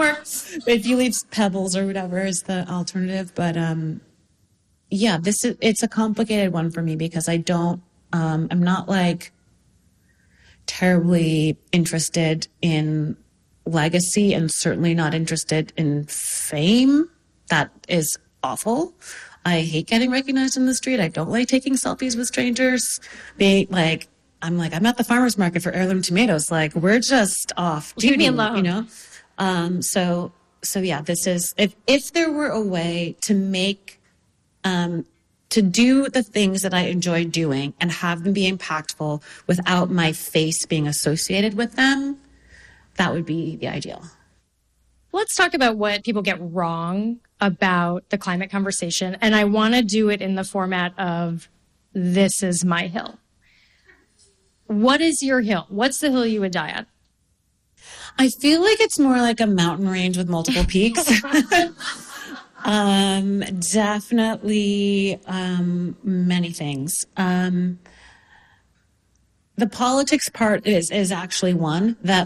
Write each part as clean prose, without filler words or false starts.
somewhere. If you leave pebbles or whatever is the alternative. But yeah, it's a complicated one for me because I'm not like terribly interested in legacy and certainly not interested in fame. That is awful. I hate getting recognized in the street. I don't like taking selfies with strangers. I'm at the farmer's market for heirloom tomatoes. Like, we're just off. Leave me alone. You know? So yeah, this is, if there were a way to make, to do the things that I enjoy doing and have them be impactful without my face being associated with them, that would be the ideal. Let's talk about what people get wrong about the climate conversation. And I want to do it in the format of, this is my hill. What is your hill? What's the hill you would die at? I feel like it's more like a mountain range with multiple peaks. Definitely many things. The politics part is actually one that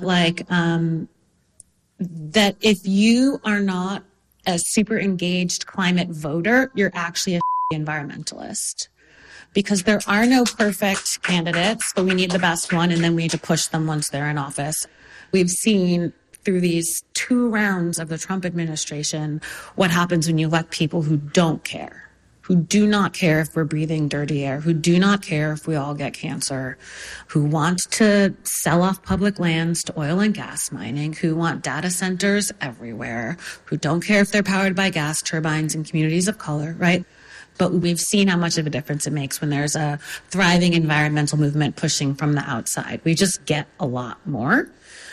that if you are not a super engaged climate voter, you're actually a environmentalist. Because there are no perfect candidates, but we need the best one, and then we need to push them once they're in office. We've seen through these 2 rounds of the Trump administration what happens when you elect people who don't care, who do not care if we're breathing dirty air, who do not care if we all get cancer, who want to sell off public lands to oil and gas mining, who want data centers everywhere, who don't care if they're powered by gas turbines in communities of color, right? But we've seen how much of a difference it makes when there's a thriving environmental movement pushing from the outside. We just get a lot more.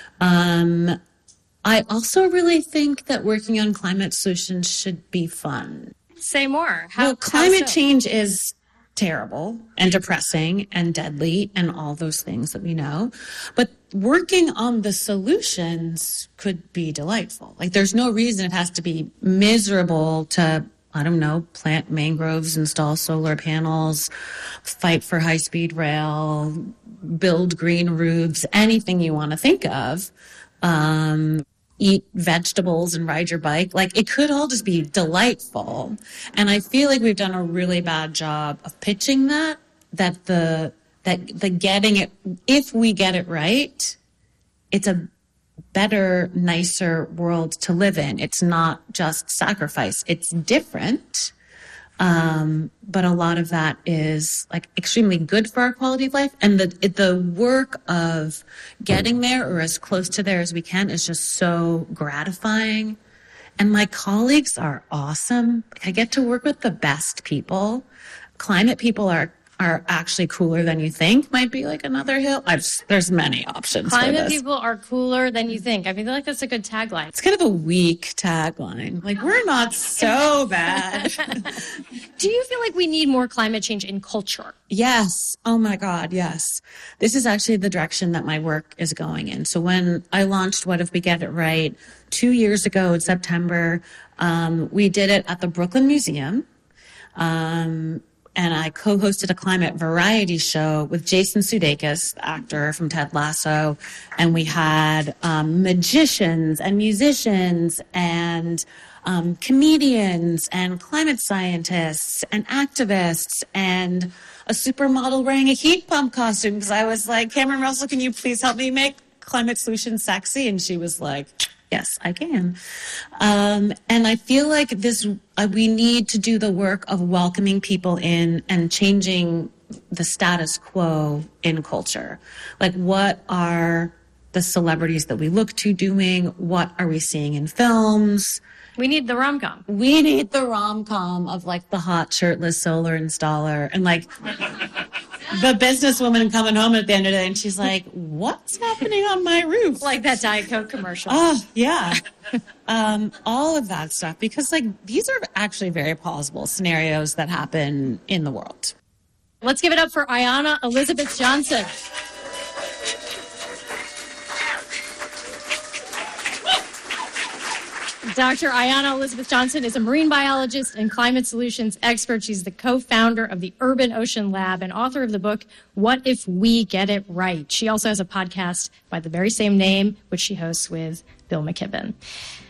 I also really think that working on climate solutions should be fun. Say more. Climate change is terrible and depressing and deadly and all those things that we know. But working on the solutions could be delightful. Like, there's no reason it has to be miserable to, I don't know, plant mangroves, install solar panels, fight for high-speed rail, build green roofs, anything you want to think of. Eat vegetables and ride your bike. Like, it could all just be delightful. And I feel like we've done a really bad job of pitching that the getting it, if we get it right, it's a better, nicer world to live in. It's not just sacrifice. It's different. But a lot of that is like extremely good for our quality of life. And the work of getting there or as close to there as we can is just so gratifying. And my colleagues are awesome. I get to work with the best people. Climate people are actually cooler than you think, might be like another hill. There's many options. Climate people are cooler than you think. I feel like that's a good tagline. It's kind of a weak tagline. Like, we're not so bad. Do you feel like we need more climate change in culture? Yes. Oh my God, yes. This is actually the direction that my work is going in. So when I launched What If We Get It Right 2 years ago in September, we did it at the Brooklyn Museum. And I co-hosted a climate variety show with Jason Sudeikis, the actor from Ted Lasso. And we had magicians and musicians and comedians and climate scientists and activists and a supermodel wearing a heat pump costume. Because I was like, Cameron Russell, can you please help me make climate solutions sexy? And she was like, yes, I can. And I feel like we need to do the work of welcoming people in and changing the status quo in culture. Like, what are the celebrities that we look to doing? What are we seeing in films? We need the rom-com. We need the rom-com of like the hot shirtless solar installer and like the businesswoman coming home at the end of the day and she's like, what's happening on my roof? Like that Diet Coke commercial. Oh, yeah. All of that stuff, because like these are actually very plausible scenarios that happen in the world. Let's give it up for Ayanna Elizabeth Johnson. Dr. Ayanna Elizabeth Johnson is a marine biologist and climate solutions expert. She's the co-founder of the Urban Ocean Lab and author of the book, What If We Get It Right? She also has a podcast by the very same name, which she hosts with Bill McKibben.